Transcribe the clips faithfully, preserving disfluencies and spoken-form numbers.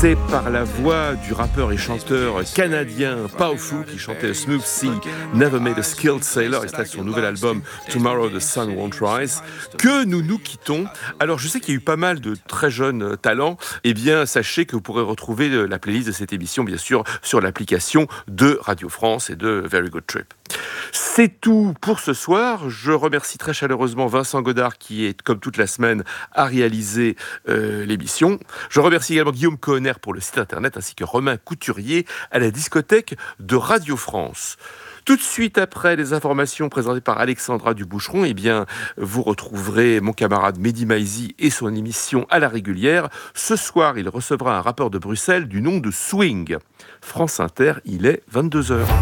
C'est par la voix du rappeur et chanteur canadien Powerful qui chantait Smooth Sea, Never Made a Skilled Sailor, extrait de son nouvel album Tomorrow the Sun Won't Rise, que nous nous quittons. Alors je sais qu'il y a eu pas mal de très jeunes talents. Eh bien sachez que vous pourrez retrouver la playlist de cette émission bien sûr sur l'application de Radio France et de Very Good Trip. C'est tout pour ce soir. Je remercie très chaleureusement Vincent Godard qui est, comme toute la semaine, à réaliser euh, l'émission. Je remercie également Guillaume Cohenner pour le site internet ainsi que Romain Couturier à la discothèque de Radio France. Tout de suite après les informations présentées par Alexandra Duboucheron, eh bien, vous retrouverez mon camarade Mehdi Maizi et son émission à la régulière. Ce soir, il recevra un rappeur de Bruxelles du nom de Swing. France Inter, il est vingt-deux heures.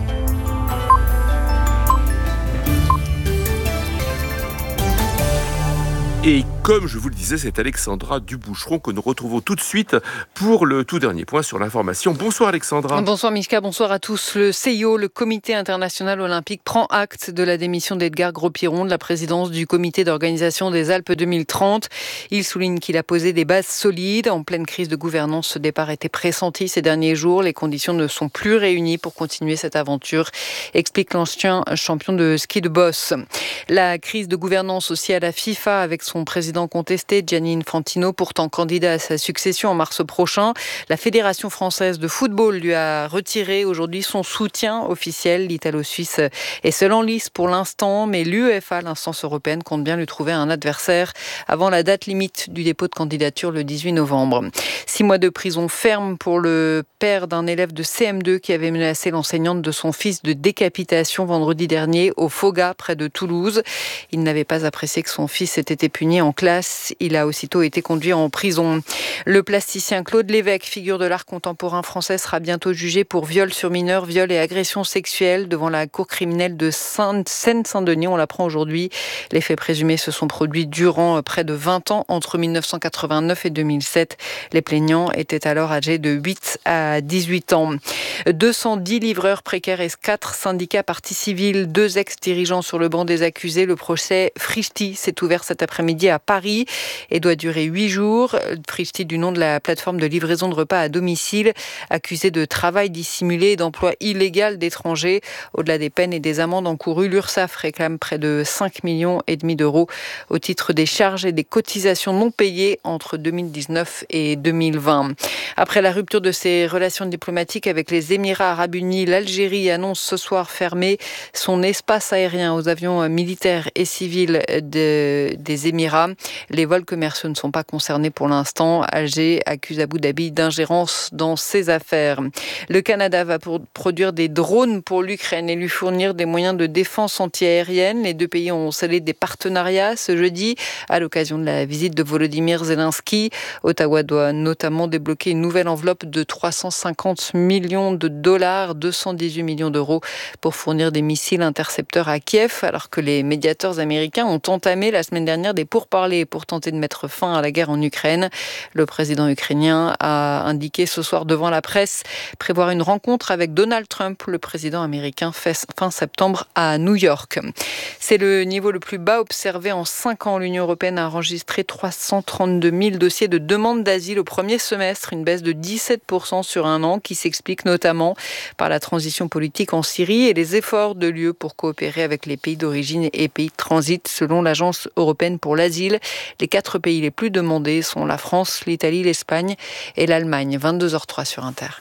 Et comme je vous le disais, c'est Alexandra Duboucheron que nous retrouvons tout de suite pour le tout dernier point sur l'information. Bonsoir Alexandra. Bonsoir Mishka, bonsoir à tous. Le C I O, le Comité international olympique, prend acte de la démission d'Edgar Gros-Piron de la présidence du Comité d'organisation des Alpes deux mille trente. Il souligne qu'il a posé des bases solides. En pleine crise de gouvernance, ce départ était pressenti ces derniers jours. Les conditions ne sont plus réunies pour continuer cette aventure, explique l'ancien champion de ski de boss. La crise de gouvernance aussi à la FIFA avec son président contesté, Gianni Infantino, pourtant candidat à sa succession en mars prochain. La Fédération française de football lui a retiré aujourd'hui son soutien officiel. L'Italo-Suisse est seul en lice pour l'instant, mais l'UEFA, l'instance européenne, compte bien lui trouver un adversaire avant la date limite du dépôt de candidature le dix-huit novembre. Six mois de prison ferme pour le père d'un élève de C M deux qui avait menacé l'enseignante de son fils de décapitation vendredi dernier au Foga, près de Toulouse. Il n'avait pas apprécié que son fils ait été puni en classe. Il a aussitôt été conduit en prison. Le plasticien Claude Lévesque, figure de l'art contemporain français, sera bientôt jugé pour viol sur mineur, viol et agression sexuelle devant la cour criminelle de Seine-Saint-Denis. On l'apprend aujourd'hui. Les faits présumés se sont produits durant près de vingt ans, entre dix-neuf cent quatre-vingt-neuf et deux mille sept. Les plaignants étaient alors âgés de huit à dix-huit ans. deux cent dix livreurs précaires et quatre syndicats partie civile, deux ex-dirigeants sur le banc des accusés. Le procès Frischti s'est ouvert cet après-midi à Paris et doit durer huit jours. Frischti, du nom de la plateforme de livraison de repas à domicile, accusé de travail dissimulé et d'emploi illégal d'étrangers. Au-delà des peines et des amendes encourues, l'URSSAF réclame près de cinq millions et demi d'euros au titre des charges et des cotisations non payées entre deux mille dix-neuf et deux mille vingt. Après la rupture de ses relations diplomatiques avec les Émirats arabes unis, l'Algérie annonce ce soir fermer son espace aérien aux avions militaires et civils de, des Émirats. Les vols commerciaux ne sont pas concernés pour l'instant. Alger accuse Abu Dhabi d'ingérence dans ses affaires. Le Canada va pour produire des drones pour l'Ukraine et lui fournir des moyens de défense antiaérienne. Les deux pays ont scellé des partenariats ce jeudi à l'occasion de la visite de Volodymyr Zelensky. Ottawa doit notamment débloquer une nouvelle enveloppe de trois cent cinquante millions de dollars, deux cent dix-huit millions d'euros pour fournir des missiles intercepteurs à Kiev, alors que les médiateurs américains ont entamé la semaine dernière des pourparlers pour tenter de mettre fin à la guerre en Ukraine. Le président ukrainien a indiqué ce soir devant la presse prévoir une rencontre avec Donald Trump, le président américain, fin septembre à New York. C'est le niveau le plus bas observé en cinq ans. L'Union européenne a enregistré trois cent trente-deux mille dossiers de demande d'asile au premier semestre, une baisse de dix-sept pour cent sur un an qui s'explique notamment par la transition politique en Syrie et les efforts de l'U E pour coopérer avec les pays d'origine et pays de transit. Selon l'Agence européenne pour l'asile, les quatre pays les plus demandés sont la France, l'Italie, l'Espagne et l'Allemagne. vingt-deux heures trois sur Inter.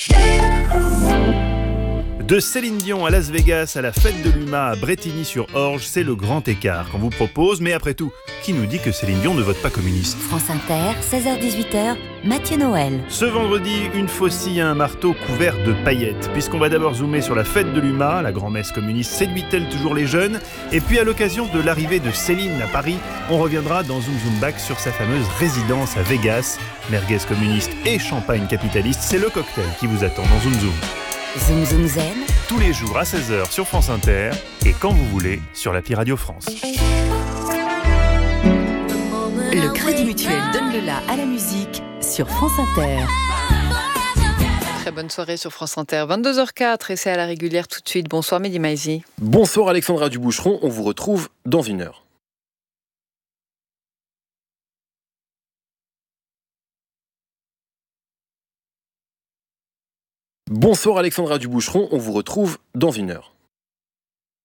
De Céline Dion à Las Vegas, à la fête de l'U M A à Brétigny-sur-Orge, c'est le grand écart qu'on vous propose. Mais après tout, qui nous dit que Céline Dion ne vote pas communiste ? France Inter, seize heures dix-huit heures, Mathieu Noël. Ce vendredi, une faucille à un marteau couvert de paillettes. Puisqu'on va d'abord zoomer sur la fête de l'U M A, la grand-messe communiste séduit-elle toujours les jeunes ? Et puis à l'occasion de l'arrivée de Céline à Paris, on reviendra dans Zoom Zoom Back sur sa fameuse résidence à Vegas. Merguez communiste et champagne capitaliste, c'est le cocktail qui vous attend dans Zoom Zoom. Zoom Zoom Zen. Tous les jours à seize heures sur France Inter et quand vous voulez sur l'appli Radio France. Le Crédit Mutuel donne le la à la musique sur France Inter. Très bonne soirée sur France Inter, vingt-deux heures quatre et c'est à la régulière tout de suite. Bonsoir Mehdi Maizi. Bonsoir Alexandra Duboucheron, on vous retrouve dans une heure. Bonsoir Alexandra Duboucheron, on vous retrouve dans une heure.